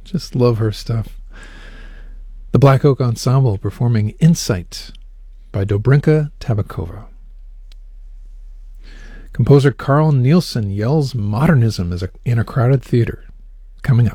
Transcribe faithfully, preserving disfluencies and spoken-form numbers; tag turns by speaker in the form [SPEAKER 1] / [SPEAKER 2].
[SPEAKER 1] Just love her stuff. The Black Oak Ensemble performing Insight by Dobrinka Tabakova. Composer Carl Nielsen yells modernism is a, in a crowded theater. Coming up.